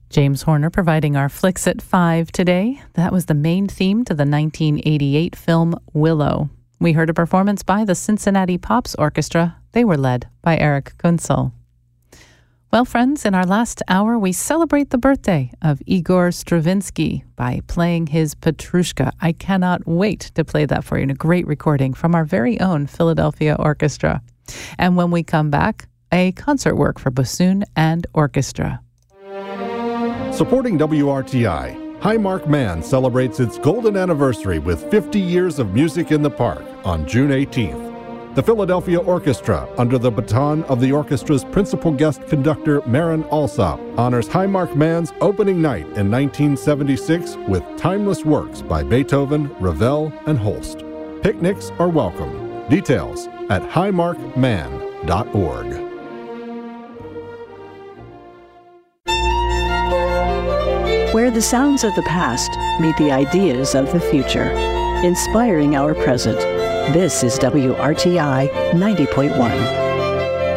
James Horner providing our Flicks at 5 today. That was the main theme to the 1988 film Willow. We heard a performance by the Cincinnati Pops Orchestra. They were led by Eric Kunzel. Well, friends, in our last hour, we celebrate the birthday of Igor Stravinsky by playing his Petrushka. I cannot wait to play that for you in a great recording from our very own Philadelphia Orchestra. And when we come back, a concert work for bassoon and orchestra. Supporting WRTI, Highmark Man celebrates its golden anniversary with 50 years of music in the park on June 18th. The Philadelphia Orchestra, under the baton of the orchestra's principal guest conductor Marin Alsop, honors Highmark Man's opening night in 1976 with timeless works by Beethoven, Ravel, and Holst. Picnics are welcome. Details at highmarkman.org. Where the sounds of the past meet the ideas of the future, inspiring our present. This is WRTI 90.1.